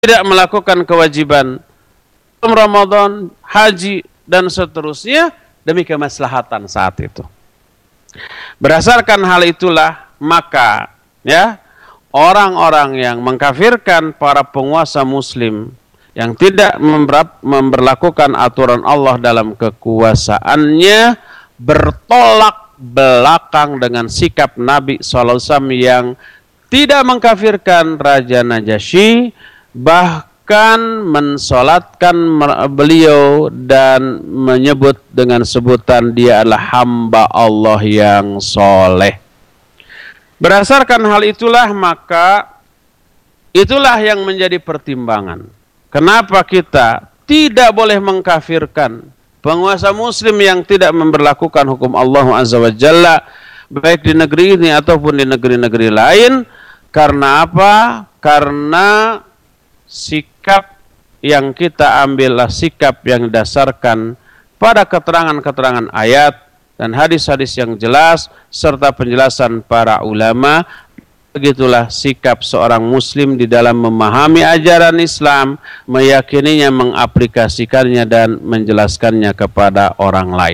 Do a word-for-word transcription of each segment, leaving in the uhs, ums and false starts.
tidak melakukan kewajiban Ramadan, haji, dan seterusnya demi kemaslahatan saat itu. Berdasarkan hal itulah, maka ya orang-orang yang mengkafirkan para penguasa muslim yang tidak memberlakukan aturan Allah dalam kekuasaannya bertolak belakang dengan sikap Nabi shallallahu alaihi wasallam yang tidak mengkafirkan Raja Najasyi, bahkan mensolatkan beliau dan menyebut dengan sebutan dia adalah hamba Allah yang soleh. Berdasarkan hal itulah, maka itulah yang menjadi pertimbangan. Kenapa kita tidak boleh mengkafirkan penguasa muslim yang tidak memberlakukan hukum Allah Azza wa Jalla, baik di negeri ini ataupun di negeri-negeri lain. Karena apa? Karena sikap yang kita ambillah sikap yang didasarkan pada keterangan-keterangan ayat dan hadis-hadis yang jelas serta penjelasan para ulama. Begitulah sikap seorang muslim di dalam memahami ajaran Islam, meyakininya, mengaplikasikannya dan menjelaskannya kepada orang lain.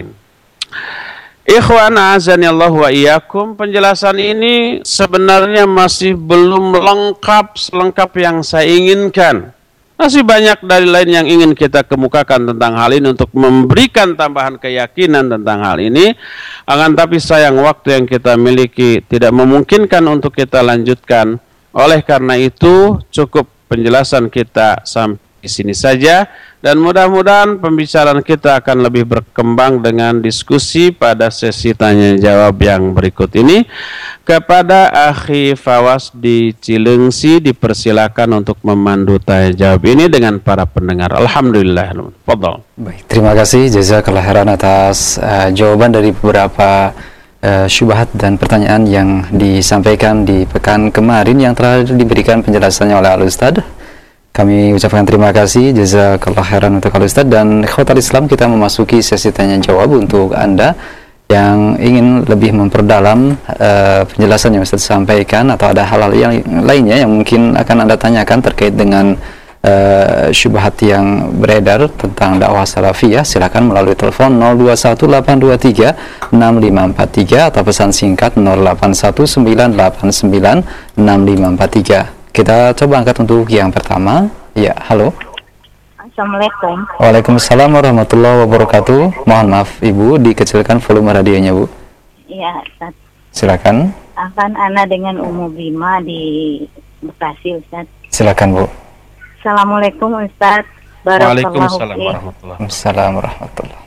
Ikhwan azanillah wa iyyakum, penjelasan ini sebenarnya masih belum lengkap selengkap yang saya inginkan. Masih banyak dalil lain yang ingin kita kemukakan tentang hal ini untuk memberikan tambahan keyakinan tentang hal ini. Akan tapi sayang waktu yang kita miliki tidak memungkinkan untuk kita lanjutkan. Oleh karena itu cukup penjelasan kita sampai di sini saja. Dan mudah-mudahan pembicaraan kita akan lebih berkembang dengan diskusi pada sesi tanya jawab yang berikut ini. Kepada Akhi Fawas di Cilengsi dipersilakan untuk memandu tanya jawab ini dengan para pendengar. Alhamdulillah. Fadhal. Baik, terima kasih jazakallah khairan atas uh, jawaban dari beberapa uh, syubhat dan pertanyaan yang disampaikan di pekan kemarin yang telah diberikan penjelasannya oleh Al-Ustadz. Kami ucapkan terima kasih, jazakallah khairan untuk Al-Ustadz. Dan ikhwatal Islam, kita memasuki sesi tanya jawab untuk Anda yang ingin lebih memperdalam uh, penjelasan yang Ustadz sampaikan, atau ada hal-hal yang lainnya yang mungkin akan Anda tanyakan terkait dengan uh, syubhat yang beredar tentang dakwah salafiyah. Silakan melalui telepon nol dua satu delapan dua tiga enam lima empat tiga atau pesan singkat nol delapan satu sembilan delapan sembilan enam lima empat tiga. Kita coba angkat untuk yang pertama. Ya, halo. Assalamualaikum. Waalaikumsalam warahmatullahi wabarakatuh. Mohon maaf Ibu, dikecilkan volume radionya Bu. Iya, Ustaz. Silakan. Akan Ana dengan Umu Bima di Bekasi, Ustaz. Silakan Bu. Assalamualaikum Ustaz. Waalaikumsalam warahmatullahi wabarakatuh.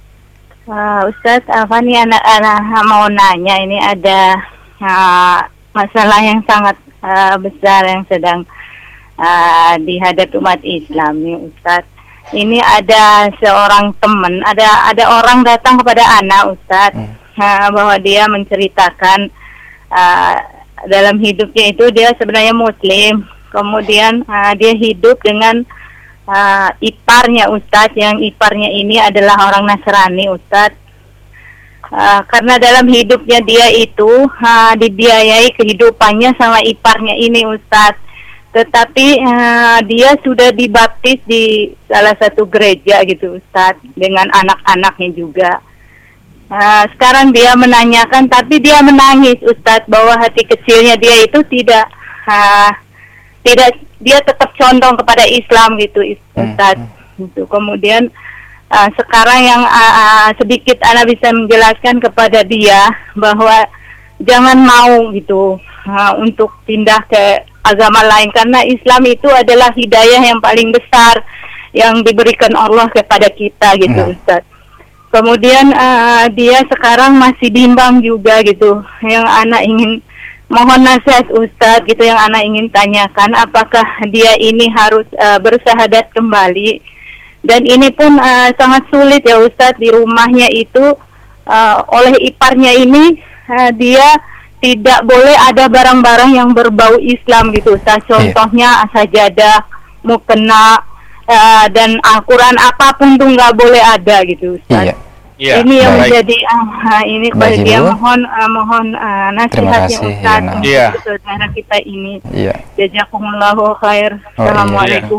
Uh, Ustaz, apa nih anak-anak mau nanya, ini ada uh, masalah yang sangat uh, besar yang sedang uh, dihadapi umat Islam nih Ustaz. Ini ada seorang teman, ada ada orang datang kepada anak Ustaz, hmm. uh, bahwa dia menceritakan uh, dalam hidupnya itu dia sebenarnya Muslim, kemudian uh, dia hidup dengan uh, iparnya Ustaz, yang iparnya ini adalah orang Nasrani Ustaz. Uh, karena dalam hidupnya dia itu uh, dibiayai kehidupannya sama iparnya ini Ustaz. Tetapi uh, dia sudah dibaptis di salah satu gereja gitu Ustaz, dengan anak-anaknya juga. Uh, sekarang dia menanyakan, tapi dia menangis Ustaz, bahwa hati kecilnya dia itu tidak uh, tidak dia tetap condong kepada Islam gitu Ustaz. Hmm. Gitu. Kemudian Uh, sekarang yang uh, uh, sedikit Ana bisa menjelaskan kepada dia bahwa jangan mau gitu uh, untuk pindah ke agama lain, karena Islam itu adalah hidayah yang paling besar yang diberikan Allah kepada kita gitu hmm. Ustaz. Kemudian uh, dia sekarang masih bimbang juga gitu. Yang Ana ingin mohon nasihat Ustaz gitu, yang Ana ingin tanyakan, apakah dia ini harus uh, bersyahadat kembali? Dan ini pun uh, sangat sulit ya Ustadz, di rumahnya itu uh, oleh iparnya ini uh, dia tidak boleh ada barang-barang yang berbau Islam gitu Ustadz. Contohnya yeah. sajadah, mukena, uh, dan Al-Quran apapun tuh nggak boleh ada gitu Ustadz. Yeah. Ya, ini yang baik. menjadi uh, ini kepada Baik, dia Ibu. mohon uh, mohon uh, Terima nasihatnya kasih, Ustaz Yana. untuk Iya. saudara kita ini. Iya. Jazakumullahu khair. Oh, iya. Assalamualaikum.